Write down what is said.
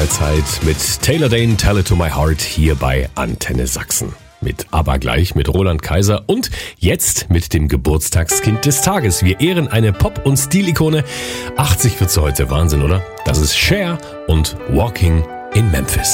Zeit mit Taylor Dayne, Tell It To My Heart hier bei Antenne Sachsen. Mit Aber gleich, mit Roland Kaiser und jetzt mit dem Geburtstagskind des Tages. Wir ehren eine Pop- und Stilikone. 80 wird sie heute, Wahnsinn, oder? Das ist Cher und Walking in Memphis.